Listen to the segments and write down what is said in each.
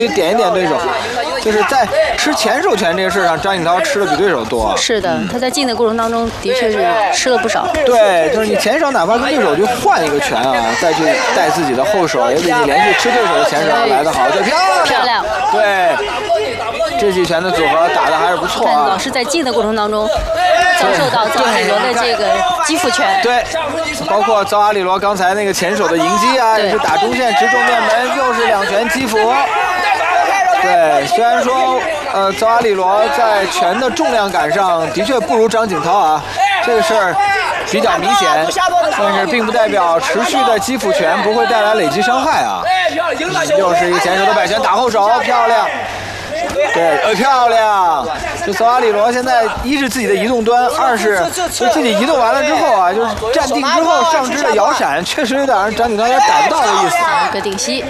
点一点对手，就是在吃前手拳这个事上，张锦涛吃的比对手多。 是的，他在进的过程当中的确是吃了不少。 对，就是你前手哪怕跟对手去换一个拳啊，再去带自己的后手，也比你连续吃对手的前手来得好，就漂亮。对，这几拳的组合打得还是不错啊。 老是在进的过程当中遭受到曾阿里罗的这个击腹拳。 对，包括曾阿里罗刚才那个前手的迎击啊，也是打中线直中面门，又是2拳击腹。对，虽然说曾阿里罗在拳的重量感上的确不如张锦涛啊，这个事儿比较明显，但是并不代表持续的击腹拳不会带来累积伤害啊。又是一个前手的摆拳打后手，漂亮。对，漂亮！就曾阿里罗现在一是自己的移动端，二是就自己移动完了之后啊，就是站定之后上肢的摇闪，确实有点让张锦涛有点逮不到的意思。 一个顶膝，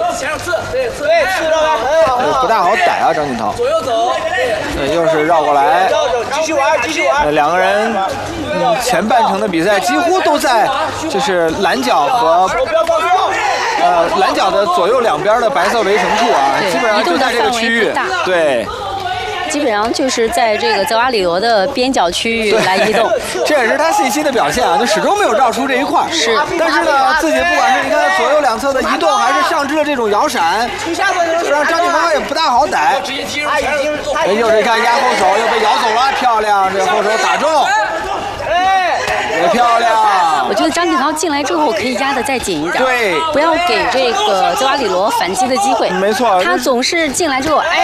不大好逮啊，张锦涛。又是绕过来， 继续玩。 两个人前半程的比赛几乎都在就是蓝角和蓝角的左右两边的白色围城处啊，基本上就在这个区域。对。 基本上就是在这个曾阿里罗的边角区域来移动， 这也是他信心的表现啊，就始终没有绕出这一块。 是， 但是呢，自己不管是你看左右两侧的移动，还是上肢的这种摇闪，让张锦涛也不大好逮。又是看压后手，又被摇走了，漂亮，这后手打中，也漂亮。 我觉得张锦涛进来之后可以压得再紧一点， 对， 不要给这个曾阿里罗反击的机会。 没错， 他总是进来之后挨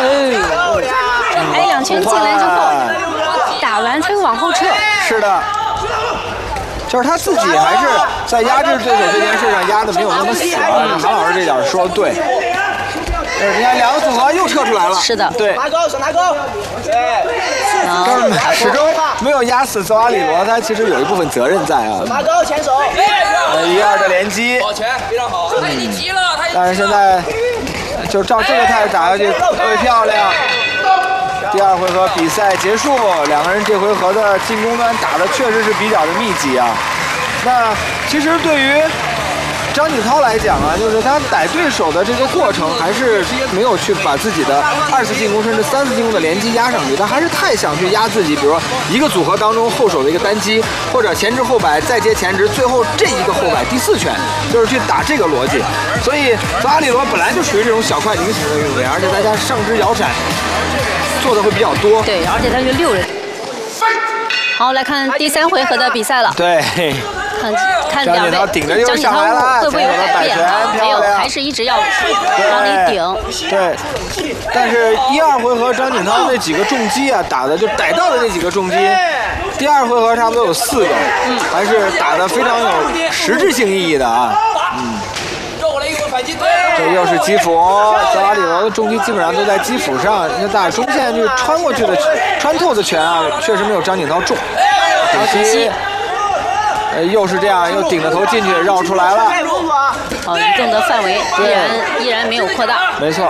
2拳进来之后，打完他又往后撤。 是的，就是他自己还是在压制对手这件事上压的没有那么死啊。韩老师这点说的对。你看两个组合又撤出来了。 是的， 对。 拿高手拿高。 对。始终没有压死曾阿里罗，他其实有一部分责任在啊。 拿高前手。 1-2的连击。 保拳非常好。你急了， 但是现在就照这个态势打下去，特别漂亮。第2回合比赛结束，两个人这回合的进攻端打的确实是比较的密集啊。那其实对于张锦涛来讲啊，就是他逮对手的这个过程，还是没有去把自己的2次进攻甚至3次进攻的连击压上去，他还是太想去压自己，比如说一个组合当中后手的一个单击，或者前直后摆再接前直，最后这一个后摆第4拳，就是去打这个逻辑。所以曾阿里罗本来就属于这种小快灵型的运动员，而且大家上肢摇闪做的会比较多。 对，而且他是6人。好，来看第3回合的比赛了。 对。 看两位，张锦涛会不会有改变？没有，还是一直要往里顶。 对，但是1-2回合张锦涛那几个重击啊，打的就逮到的那几个重击，第2回合差不多有4个，还是打的非常有实质性意义的啊。这又是击腹，曾阿里罗的重击基本上都在击腹上，那打中线就穿过去的穿透的拳啊，确实没有张锦涛重。顶膝。又是这样，又顶着头进去，绕出来了。 移动的范围依然没有扩大。 没错。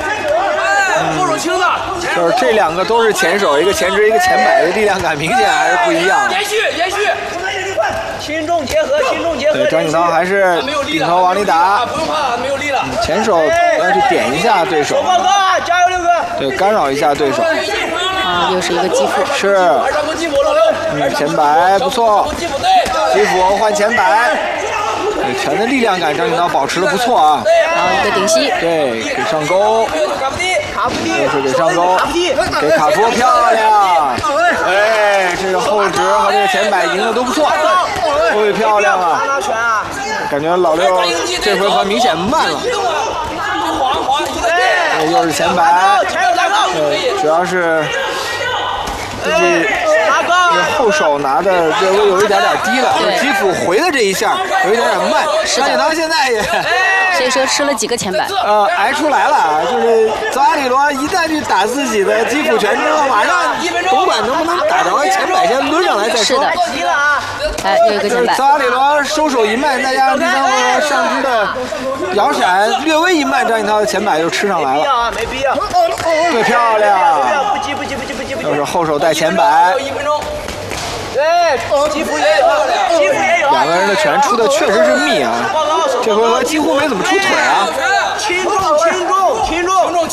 就是这2个都是前手，一个前直，一个前摆，的力量感明显还是不一样。 延续。 轻重结合。 对，张锦涛还是顶头往里打。 不用怕，没有力了。 前手要去点一下对手。 加油，6哥。 对，干扰一下对手。 又是一个击腹。 是。前摆不错。击腹换前摆，拳的力量感张锦涛保持的不错啊。 然后一个顶膝， 对，给上勾，又是给上勾，给卡夫，漂亮。这个后直和这个前摆赢的都不错，特别漂亮啊。感觉老六这回合明显慢了。又是前摆，主要是自己。后手拿的略微有一点低了，击腹回的这一下有一点慢。张锦涛现在也， 所以说吃了几个前摆， 挨出来了。就是曾阿里罗一旦去打自己的击腹拳之后，马上甭管能不能打着前摆先抡上来再说。 是的，又一个前摆。 曾阿里罗收手一慢，再加上第3回合上肢的摇闪略微一慢，张锦涛的前摆就吃上来了。 没必要。 对，漂亮。 不急。 又是后手带前摆。 对，击腹也有。 两个人的拳出的确实是密啊，这回合几乎没怎么出腿啊。 轻重。 轻重。